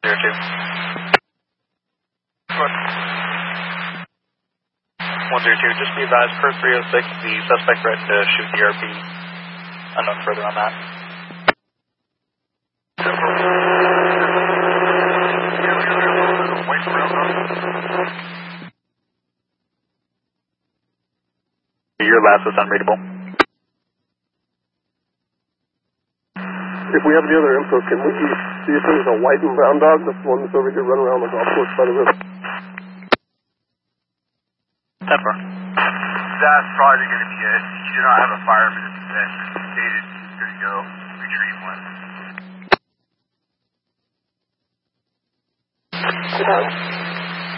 102, just be advised, per 306, the suspect threatened to shoot the ERP. Unknown further on that. Your last was unreadable. If we have the other info, can we see if there's a white and brown dog? That's the one that's over here running around the golf course by the river. 10-4. That's probably going to be it. You do not have a fireman in possession. Stated he's good to go. Retrieve one. Good.